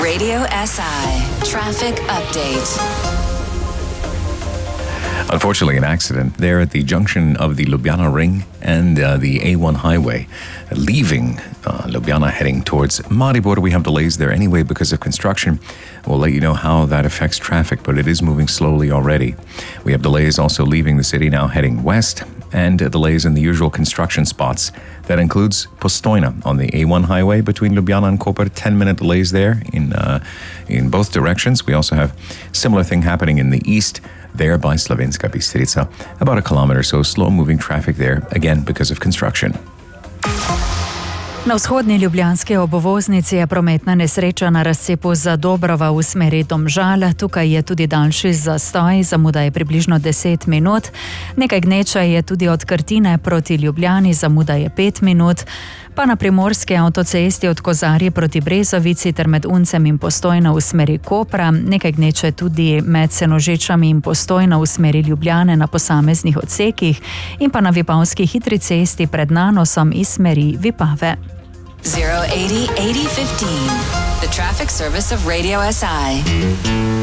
Radio SI traffic update. Unfortunately, an accident there at the junction of the Ljubljana Ring and the A1 highway. Leaving Ljubljana heading towards Maribor, we have delays there anyway because of construction. We'll let you know how that affects traffic, but it is moving slowly already. We have delays also leaving the city now heading west, and delays in the usual construction spots. That includes Postojna on the A1 highway between Ljubljana and Koper, 10-minute delays there in both directions. We also have similar thing happening in the east, there by Slovenska Bistrica, about a kilometer, so slow-moving traffic there, again because of construction. Na vzhodni ljubljanski obvoznici je prometna nesreča na razcepu Zadobrova v smeri Domžal. Tukaj je tudi daljši zastoj, zamuda je približno 10 minut. Nekaj gneča je tudi od Krtine proti Ljubljani, zamuda je 5 minut. Pa na primorski avtocesti od Kozarje proti Brezovici ter med Uncem in Postojna v smeri Kopra. Nekaj gneče tudi med Senožečami in Postojna v smeri Ljubljane na posameznih odsekih in pa na Vipavski hitri cesti pred Nanosom iz smeri Vipave. 080 8015, the traffic service of Radio SI.